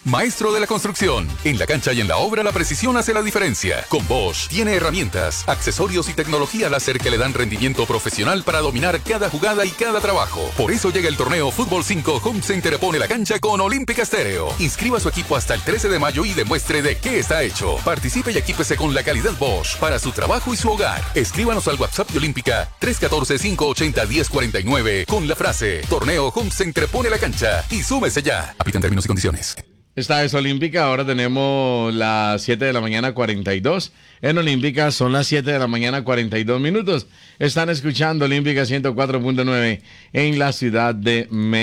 maestro de la construcción. En la cancha y en la obra la precisión hace la diferencia. Con Bosch tiene herramientas, accesorios y tecnología láser que le dan rendimiento profesional para dominar cada jugada y cada trabajo. Por eso llega el torneo Fútbol 5 Home Center Pone la cancha con Olímpica Stereo. Inscriba a su equipo hasta el 13 de mayo y demuestre de qué está hecho. Participe y equípese con la calidad Bosch para su trabajo y su hogar. Escríbanos al WhatsApp de Olímpica 314-580-1049 con la frase Torneo Home Center Pone la cancha y súmese ya. Aplican términos y condiciones. Esta es Olímpica, ahora tenemos las 7 de la mañana 42. En Olímpica son las 7 de la mañana 42 minutos. Están escuchando Olímpica 104.9 en la ciudad de Medellín.